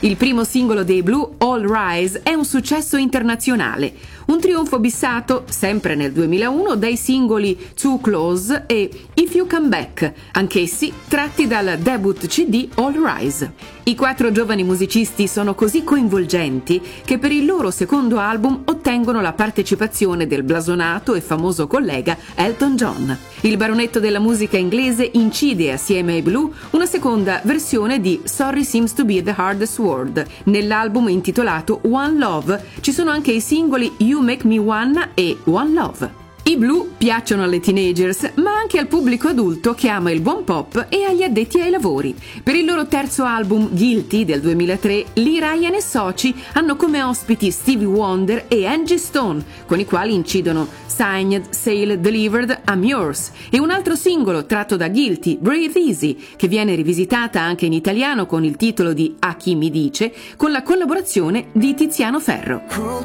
Il primo singolo dei Blue, All Rise, è un successo internazionale, un trionfo bissato, sempre nel 2001, dai singoli Too Close e If You Come Back, anch'essi tratti dal debut CD All Rise. I 4 giovani musicisti sono così coinvolgenti che per il loro secondo album ottengono la partecipazione del blasonato e famoso collega Elton John. Il baronetto della musica inglese incide assieme ai Blue una seconda versione di Sorry Seems to Be the Hardest Word. Nell'album intitolato One Love ci sono anche i singoli You Make Me Wanna e One Love. I Blue piacciono alle teenagers, ma anche al pubblico adulto che ama il buon pop e agli addetti ai lavori. Per il loro terzo album, Guilty, del 2003, Lee Ryan e soci hanno come ospiti Stevie Wonder e Angie Stone, con i quali incidono Signed, Sailed, Delivered, I'm Yours, e un altro singolo tratto da Guilty, Breathe Easy, che viene rivisitata anche in italiano con il titolo di A chi mi dice, con la collaborazione di Tiziano Ferro.